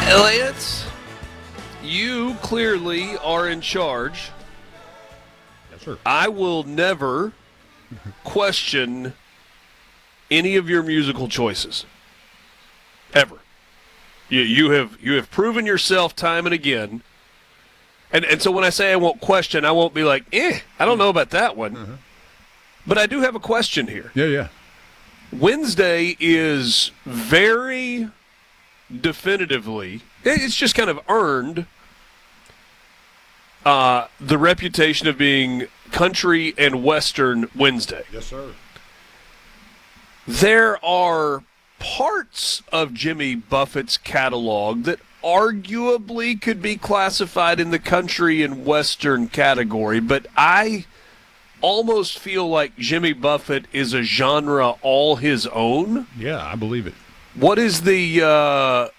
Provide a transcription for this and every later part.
Lance, you clearly are in charge. Yes, sir. I will never question any of your musical choices. Ever. You have proven yourself time and again. And so when I say I won't question, I won't be like, I don't know about that one. Uh-huh. But I do have a question here. Yeah. Wednesday is very definitively, it's just kind of earned the reputation of being country and western Wednesday. Yes, sir. There are parts of Jimmy Buffett's catalog that arguably could be classified in the country and western category, but I almost feel like Jimmy Buffett is a genre all his own. Yeah, I believe it. What is the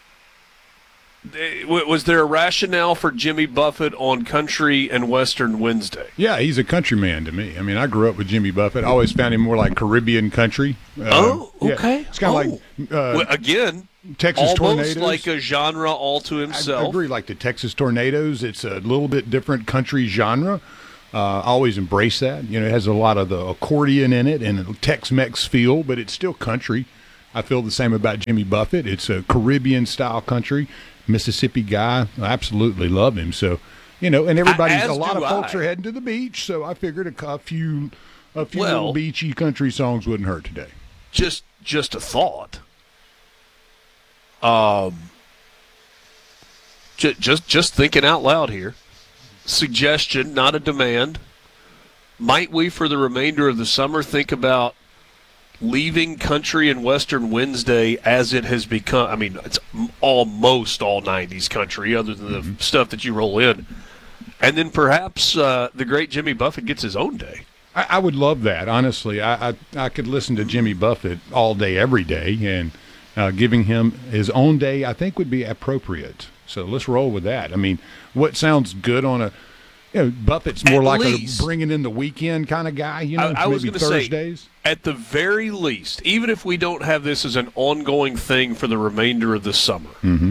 was there a rationale for Jimmy Buffett on country and western Wednesday? Yeah, he's a countryman to me. I mean, I grew up with Jimmy Buffett. I always found him more like Caribbean country. Okay. Yeah. It's kind of like again, Texas almost Tornadoes. like a genre all to I himself. agree, like the Texas Tornadoes. It's a little bit different country genre. I always embrace that. You know, it has a lot of the accordion in it and a Tex-Mex feel, but it's still country. I feel the same about Jimmy Buffett. It's a Caribbean-style country. Mississippi guy. I absolutely love him. So, you know, and a lot of folks are heading to the beach, so I figured a few little beachy country songs wouldn't hurt today. Just a thought. Just thinking out loud here. Suggestion, not a demand. Might we, for the remainder of the summer, think about leaving country and western Wednesday as it has become? I mean, it's almost all 90s country, other than the stuff that you roll in. And then perhaps the great Jimmy Buffett gets his own day. I would love that, honestly. I could listen to Jimmy Buffett all day, every day, and giving him his own day I think would be appropriate. So let's roll with that. I mean, what sounds good on a Buffett's more like a bringing in the weekend kind of guy, I was maybe going to Thursdays. Say, at the very least, even if we don't have this as an ongoing thing for the remainder of the summer,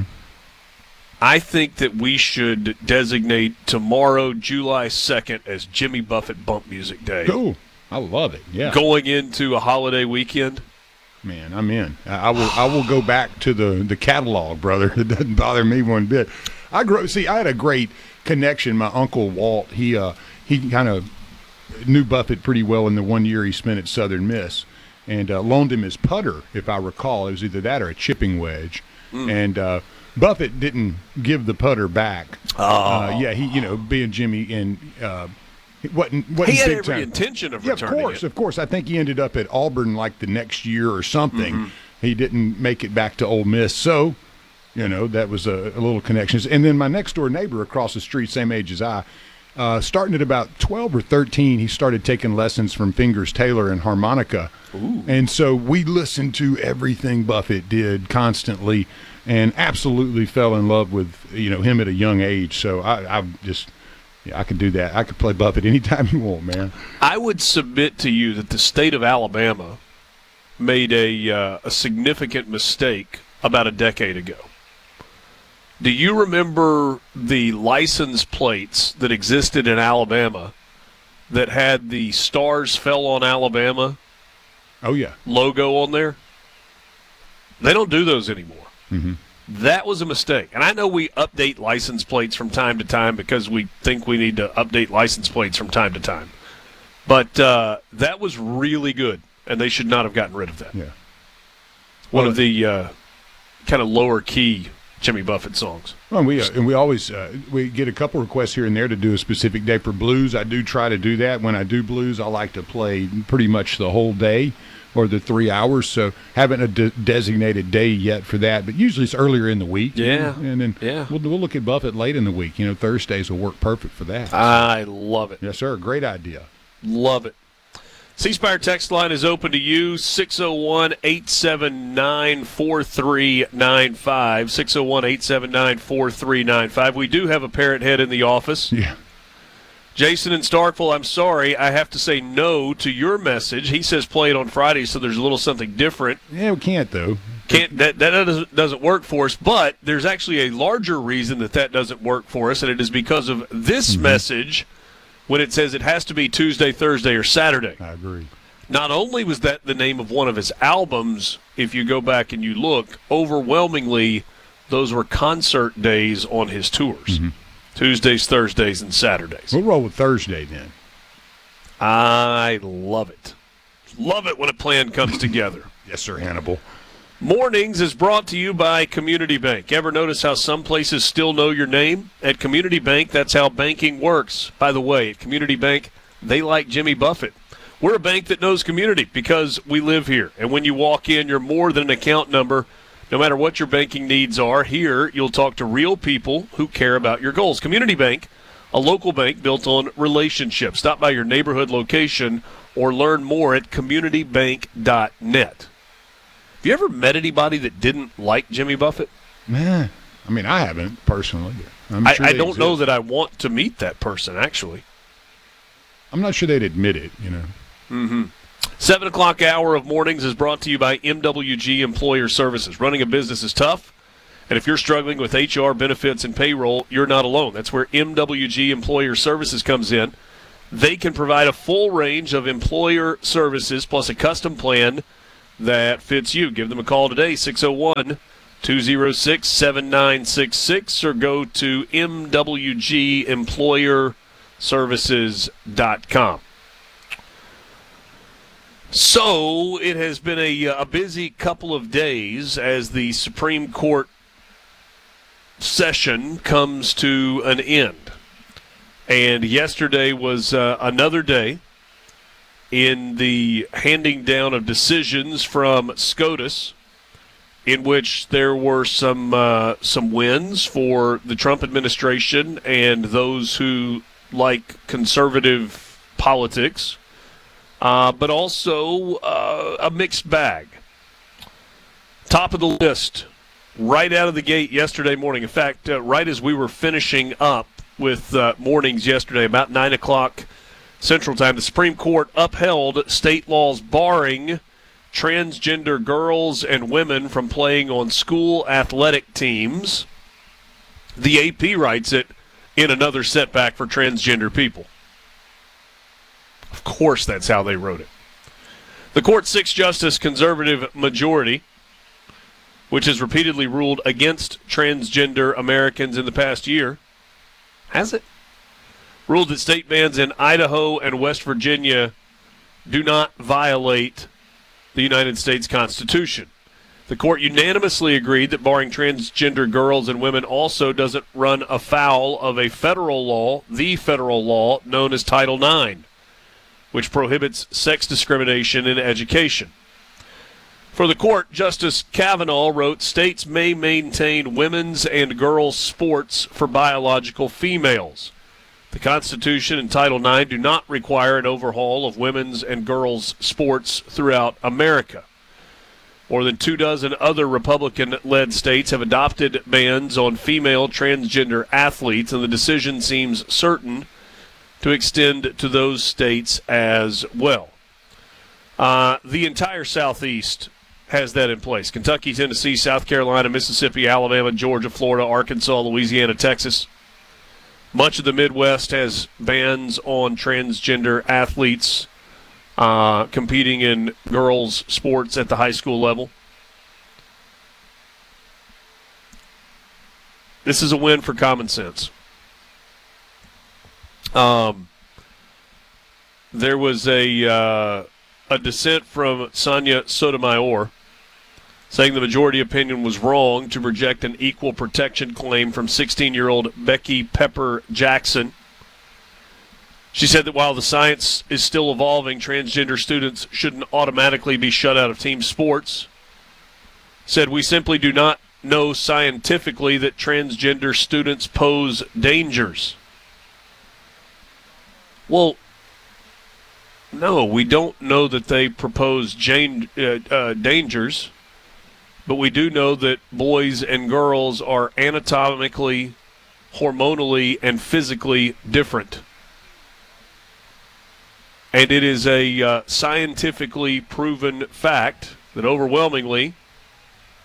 I think that we should designate tomorrow, July 2nd, as Jimmy Buffett Bump Music Day. Cool. I love it, yeah. Going into a holiday weekend. Man, I'm in. I will go back to the catalog, brother. It doesn't bother me one bit. I had a great connection. My uncle Walt, he kind of knew Buffett pretty well in the 1 year he spent at Southern Miss, and loaned him his putter, if I recall. It was either that or a chipping wedge, and Buffett didn't give the putter back. He, being Jimmy, and wasn't he had big every time. intention of returning of course. I think he ended up at Auburn like the next year or something. He didn't make it back to Ole Miss, so that was a little connection. And then my next door neighbor across the street, same age as I, starting at about 12 or 13, he started taking lessons from Fingers Taylor and harmonica. Ooh. And so we listened to everything Buffett did constantly, and absolutely fell in love with him at a young age. So I could do that. I could play Buffett anytime you want, man. I would submit to you that the state of Alabama made a significant mistake about a decade ago. Do you remember the license plates that existed in Alabama that had the Stars Fell on Alabama logo on there? They don't do those anymore. That was a mistake. And I know we update license plates from time to time because we think we need to update license plates from time to time. But that was really good, and they should not have gotten rid of that. Yeah. One of the kind of lower-key Jimmy Buffett songs. Well, we always we get a couple requests here and there to do a specific day for blues. I do try to do that. When I do blues, I like to play pretty much the whole day or the 3 hours. So haven't a designated day yet for that, but usually it's earlier in the week. Yeah, and then we'll look at Buffett late in the week. Thursdays will work perfect for that. I love it. Yes, sir. Great idea. Love it. C-Spire text line is open to you, 601-879-4395, 601-879-4395. We do have a parrot head in the office. Yeah. Jason in Starkville, I'm sorry, I have to say no to your message. He says play it on Friday, so there's a little something different. Yeah, we can't, though. That doesn't work for us, but there's actually a larger reason that doesn't work for us, and it is because of this message when it says it has to be Tuesday, Thursday, or Saturday. I agree. Not only was that the name of one of his albums, if you go back and you look, overwhelmingly those were concert days on his tours. Tuesdays, Thursdays, and Saturdays. We'll roll with Thursday then. I love it. Love it when a plan comes together. Yes, sir, Hannibal. Mornings is brought to you by Community Bank. Ever notice how some places still know your name? At Community Bank, that's how banking works. By the way, at Community Bank, they like Jimmy Buffett. We're a bank that knows community because we live here. And when you walk in, you're more than an account number. No matter what your banking needs are, here you'll talk to real people who care about your goals. Community Bank, a local bank built on relationships. Stop by your neighborhood location or learn more at communitybank.net. Have you ever met anybody that didn't like Jimmy Buffett? Man, I mean, I haven't personally. I'm sure I don't know that I want to meet that person, actually. I'm not sure they'd admit it, 7 o'clock hour of mornings is brought to you by MWG Employer Services. Running a business is tough, and if you're struggling with HR, benefits, and payroll, you're not alone. That's where MWG Employer Services comes in. They can provide a full range of employer services plus a custom plan that fits you. Give them a call today, 601-206-7966, or go to mwgemployerservices.com. So it has been a busy couple of days as the Supreme Court session comes to an end. And yesterday was another day in the handing down of decisions from SCOTUS, in which there were some wins for the Trump administration and those who like conservative politics, but also a mixed bag. Top of the list, right out of the gate yesterday morning. In fact, right as we were finishing up with mornings yesterday, about 9 o'clock Central Time, the Supreme Court upheld state laws barring transgender girls and women from playing on school athletic teams. The AP writes it in another setback for transgender people. Of course, that's how they wrote it. The court's six-justice conservative majority, which has repeatedly ruled against transgender Americans in the past year, has it? Ruled that state bans in Idaho and West Virginia do not violate the United States Constitution. The court unanimously agreed that barring transgender girls and women also doesn't run afoul of a federal law, the federal law known as Title IX, which prohibits sex discrimination in education. For the court, Justice Kavanaugh wrote, states may maintain women's and girls' sports for biological females. The Constitution and Title IX do not require an overhaul of women's and girls' sports throughout America. More than 24 other Republican-led states have adopted bans on female transgender athletes, and the decision seems certain to extend to those states as well. The entire Southeast has that in place. Kentucky, Tennessee, South Carolina, Mississippi, Alabama, Georgia, Florida, Arkansas, Louisiana, Texas. Much of the Midwest has bans on transgender athletes competing in girls' sports at the high school level. This is a win for common sense. There was a dissent from Sonia Sotomayor saying the majority opinion was wrong to reject an equal protection claim from 16-year-old Becky Pepper Jackson. She said that while the science is still evolving, transgender students shouldn't automatically be shut out of team sports. Said, we simply do not know scientifically that transgender students pose dangers. Well, no, we don't know that they propose dangers, but we do know that boys and girls are anatomically, hormonally, and physically different. And it is a scientifically proven fact that overwhelmingly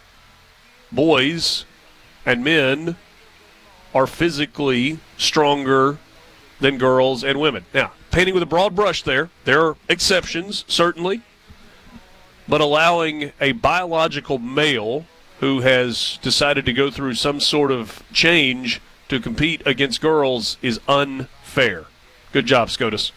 boys and men are physically stronger than girls and women. Now, painting with a broad brush there are exceptions, certainly, but allowing a biological male who has decided to go through some sort of change to compete against girls is unfair. Good job, SCOTUS.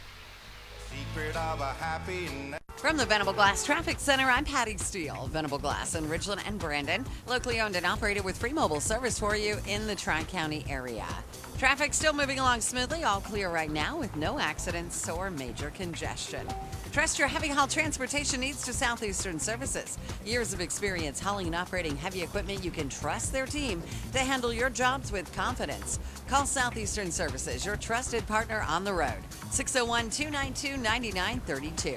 From the Venable Glass Traffic Center, I'm Patty Steele. Venable Glass in Ridgeland and Brandon, locally owned and operated with free mobile service for you in the Tri-County area. Traffic still moving along smoothly, all clear right now with no accidents or major congestion. Trust your heavy haul transportation needs to Southeastern Services. Years of experience hauling and operating heavy equipment, you can trust their team to handle your jobs with confidence. Call Southeastern Services, your trusted partner on the road. 601-292-9932.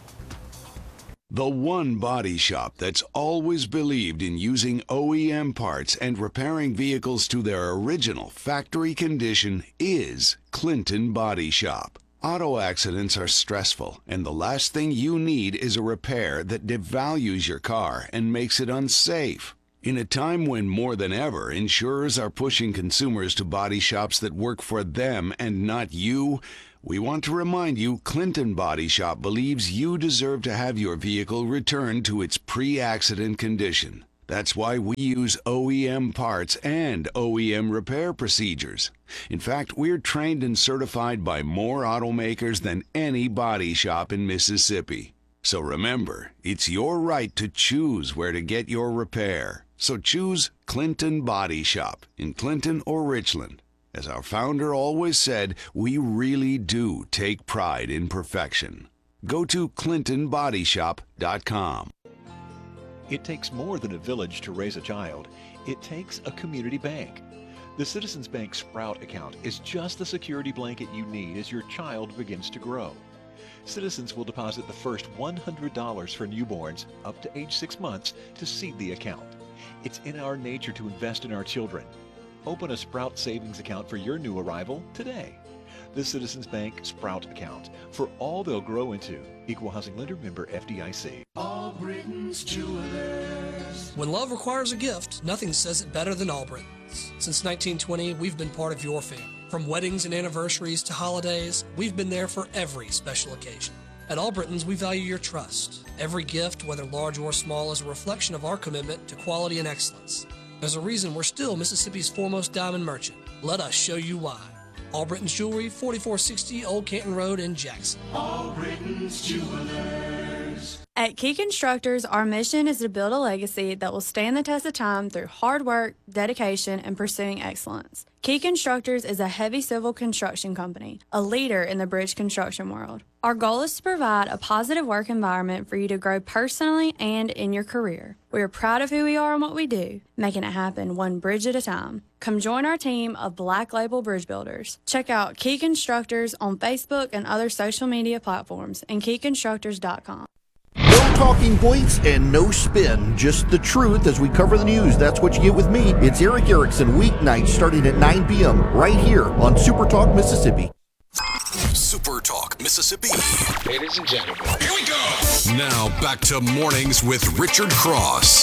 The one body shop that's always believed in using OEM parts and repairing vehicles to their original factory condition is Clinton Body Shop. Auto accidents are stressful, and the last thing you need is a repair that devalues your car and makes it unsafe. In a time when more than ever insurers are pushing consumers to body shops that work for them and not you, we want to remind you Clinton Body Shop believes you deserve to have your vehicle returned to its pre-accident condition. That's why we use OEM parts and OEM repair procedures. In fact, we're trained and certified by more automakers than any body shop in Mississippi. So remember, it's your right to choose where to get your repair. So choose Clinton Body Shop in Clinton or Richland. As our founder always said, we really do take pride in perfection. Go to ClintonBodyShop.com. It takes more than a village to raise a child. It takes a community bank. The Citizens Bank Sprout account is just the security blanket you need as your child begins to grow. Citizens will deposit the first $100 for newborns up to age 6 months to seed the account. It's in our nature to invest in our children. Open a Sprout savings account for your new arrival today. The Citizens Bank Sprout account, for all they'll grow into. Equal housing lender, member FDIC. Albriton's Jewelers. When love requires a gift, nothing says it better than Albriton's. Since 1920, we've been part of your family. From weddings and anniversaries to holidays, we've been there for every special occasion. At Albriton's, we value your trust. Every gift, whether large or small, is a reflection of our commitment to quality and excellence. There's a reason we're still Mississippi's foremost diamond merchant. Let us show you why. Albriton's Jewelry, 4460 Old Canton Road in Jackson. Albriton's Jewelers. At Key Constructors, our mission is to build a legacy that will stand the test of time through hard work, dedication, and pursuing excellence. Key Constructors is a heavy civil construction company, a leader in the bridge construction world. Our goal is to provide a positive work environment for you to grow personally and in your career. We are proud of who we are and what we do, making it happen one bridge at a time. Come join our team of Black Label Bridge Builders. Check out Key Constructors on Facebook and other social media platforms and keyconstructors.com. No talking points and no spin, just the truth as we cover the news. That's what you get with me. It's Eric Erickson, weeknights starting at 9 p.m. right here on Super Talk Mississippi. Super Talk Mississippi. Ladies and gentlemen, here we go. Now back to Mornings with Richard Cross.